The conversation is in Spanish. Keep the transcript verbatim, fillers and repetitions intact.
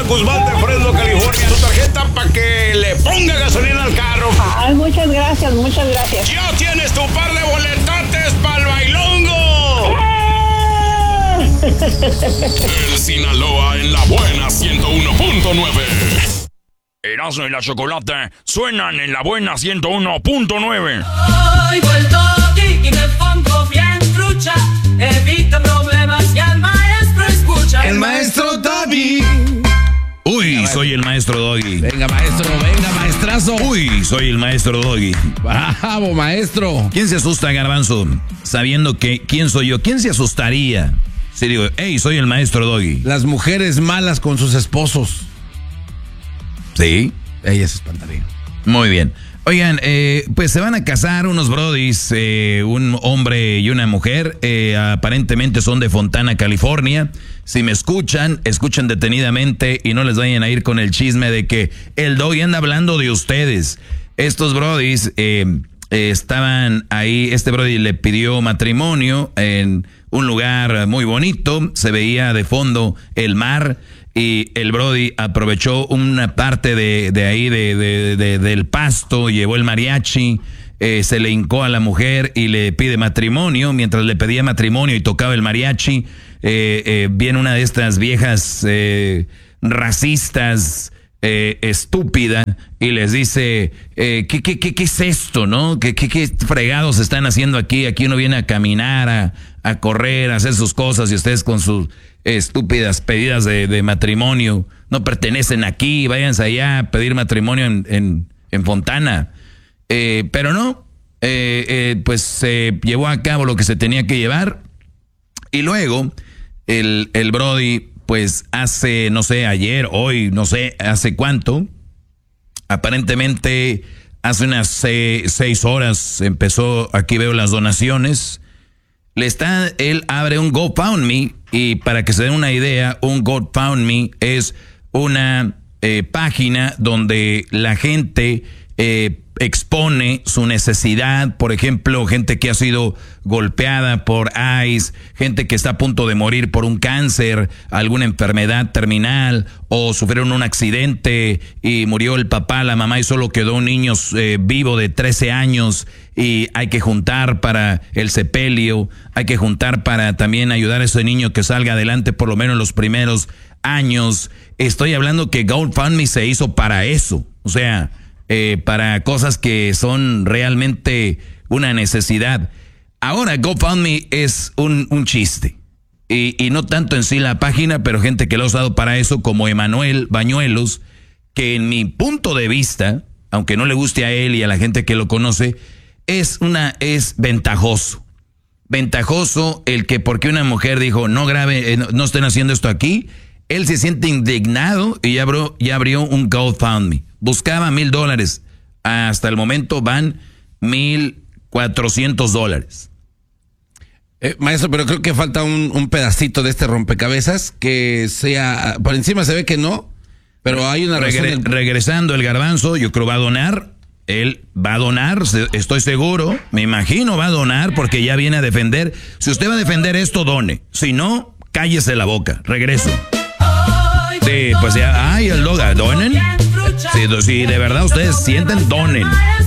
Guzmán de Fresno, California. Su tarjeta para que le ponga gasolina al carro. Ay, muchas gracias, muchas gracias. Ya tienes tu par de boletotes para el bailongo. El Sinaloa en la buena ciento uno punto nueve. Erasmo y la Chocolata suenan en la buena ciento uno punto nueve. Hoy vuelto aquí y me pongo bien trucha. Evito problemas y al maestro escucha. El maestro Doggy. Uy, soy el maestro Doggy. Venga, maestro, venga, maestrazo. Uy, soy el maestro Doggy. Bravo, maestro. ¿Quién se asusta, Garbanzo? Sabiendo que, ¿quién soy yo? ¿Quién se asustaría si digo, hey, soy el maestro Doggy? Las mujeres malas con sus esposos. Sí. Ellas se espantarían. Muy bien. Oigan, eh, pues se van a casar unos brodis, eh, un hombre y una mujer, eh, aparentemente son de Fontana, California. Si me escuchan, escuchen detenidamente y no les vayan a ir con el chisme de que el Doggy anda hablando de ustedes. Estos brodis eh, eh, estaban ahí, este brody le pidió matrimonio en un lugar muy bonito, se veía de fondo el mar. Y el brody aprovechó una parte de, de ahí, de, de, de, del pasto, llevó el mariachi, eh, se le hincó a la mujer y le pide matrimonio. Mientras le pedía matrimonio y tocaba el mariachi, eh, eh, viene una de estas viejas eh, racistas, eh, estúpida, y les dice, eh, ¿qué, qué, qué, ¿qué es esto, no? ¿Qué, qué, qué fregados están haciendo aquí? Aquí uno viene a caminar, a, a correr, a hacer sus cosas, y ustedes con sus estúpidas pedidas de, de matrimonio no pertenecen aquí, váyanse allá a pedir matrimonio en, en, en Fontana. Eh, pero no, eh, eh, pues se llevó a cabo lo que se tenía que llevar, y luego el, el brody, pues hace, no sé, ayer, hoy, no sé, hace cuánto, aparentemente hace unas seis, seis horas empezó, aquí veo las donaciones. Le está, él abre un GoFundMe, y para que se den una idea, un GoFundMe es una eh, página donde la gente eh, expone su necesidad. Por ejemplo, gente que ha sido golpeada por ICE, gente que está a punto de morir por un cáncer, alguna enfermedad terminal, o sufrieron un accidente y murió el papá, la mamá, y solo quedó un niño eh, vivo de trece años. Y hay que juntar para el sepelio, hay que juntar para también ayudar a ese niño que salga adelante por lo menos los primeros años. Estoy hablando que GoFundMe se hizo para eso, o sea, eh, para cosas que son realmente una necesidad. Ahora GoFundMe es un, un chiste, y, y no tanto en sí la página, pero gente que lo ha usado para eso, como Emanuel Bañuelos, que en mi punto de vista, aunque no le guste a él y a la gente que lo conoce, Es una, es ventajoso, ventajoso el que porque una mujer dijo no grabe, eh, no, no estén haciendo esto aquí, él se siente indignado y ya abrió, ya abrió un GoFundMe. Buscaba mil dólares, hasta el momento van mil cuatrocientos dólares. Eh, maestro, pero creo que falta un, un pedacito de este rompecabezas que sea, por encima se ve que no, pero hay una razón. Regre, del... Regresando el Garbanzo, yo creo va a donar. Él va a donar, estoy seguro, me imagino va a donar porque ya viene a defender. Si usted va a defender esto, done. Si no, cállese la boca. Regreso. Sí, pues ya, ay, el logo, donen. Si, si de verdad ustedes sienten, donen.